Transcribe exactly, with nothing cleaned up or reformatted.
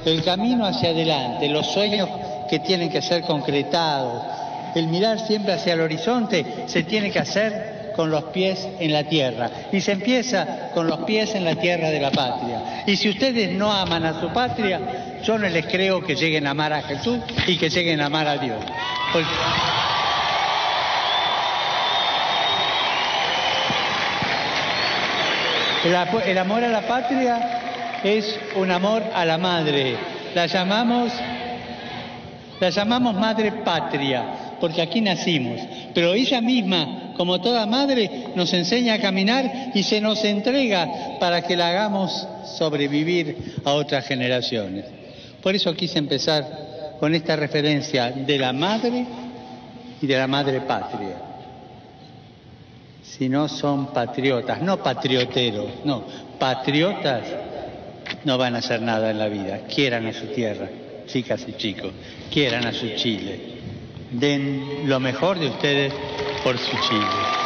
el camino hacia adelante, los sueños que tienen que ser concretados, el mirar siempre hacia el horizonte, se tiene que hacer con los pies en la tierra. Y se empieza con los pies en la tierra de la patria. Y si ustedes no aman a su patria, yo no les creo que lleguen a amar a Jesús y que lleguen a amar a Dios. Porque... El, el amor a la patria es un amor a la madre. La llamamos, la llamamos madre patria, porque aquí nacimos. Pero ella misma, como toda madre, nos enseña a caminar y se nos entrega para que la hagamos sobrevivir a otras generaciones. Por eso quise empezar con esta referencia de la madre y de la madre patria. Si no son patriotas, no patrioteros, no, patriotas, no van a hacer nada en la vida. Quieran a su tierra, chicas y chicos, quieran a su Chile. Den lo mejor de ustedes por su Chile.